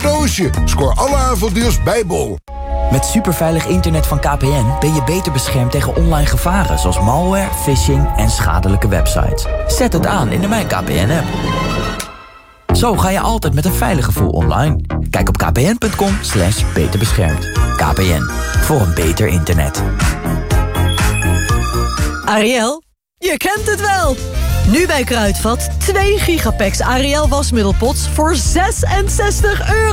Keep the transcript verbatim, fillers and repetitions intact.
cadeautje. Scoor alle avontures bij Bol. Met superveilig internet van K P N ben je beter beschermd tegen online gevaren... zoals malware, phishing en schadelijke websites. Zet het aan in de Mijn K P N-app. Zo ga je altijd met een veilig gevoel online. Kijk op kpn.com slash beterbeschermd. K P N, voor een beter internet. Ariel, je kent het wel. Nu bij Kruidvat twee gigapacks Ariel wasmiddelpots voor zesenzestig euro.